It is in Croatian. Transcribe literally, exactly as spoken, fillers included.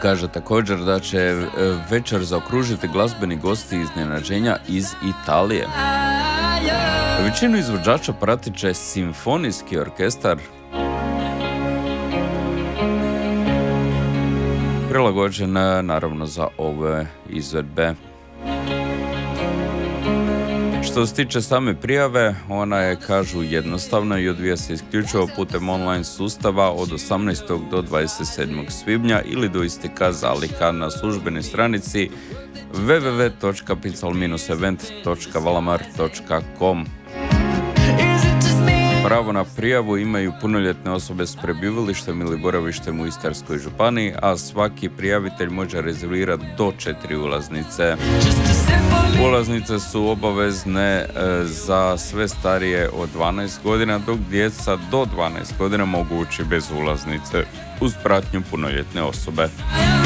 Kaže također da će večer zaokružiti glazbeni gosti iznenađenja iz Italije. Većinu izvođača pratit će simfonijski orkestar, prilagođen naravno za ove izvedbe. Što se tiče same prijave, ona je, kažu, jednostavna i odvija se isključivo putem online sustava od osamnaestog do dvadeset sedmog svibnja ili do isteka zaliha na službenoj stranici w w w točka pical event točka valamar točka com. Pravo na prijavu imaju punoljetne osobe s prebivalištem ili boravištem u Istarskoj županiji, a svaki prijavitelj može rezervirati do četiri ulaznice. Ulaznice su obavezne e, za sve starije od dvanaest godina, dok djeca do dvanaest godina mogu ući bez ulaznice uz pratnju punoljetne osobe.